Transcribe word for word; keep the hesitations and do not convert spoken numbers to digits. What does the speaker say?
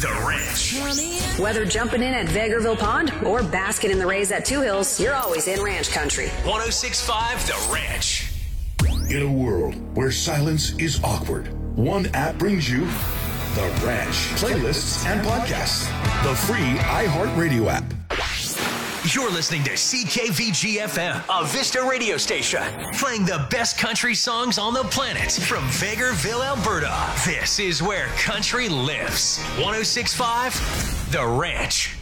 The Ranch. Whether jumping in at Vegreville Pond or basking in the rays at Two Hills, you're always in ranch country. one oh six point five The Ranch. In a world where silence is awkward, one app brings you The Ranch. Playlists and podcasts. The free iHeartRadio app. You're listening to C K V G F M, a Vista radio station, playing the best country songs on the planet from Vegreville, Alberta. This is where country lives. one oh six point five The Ranch.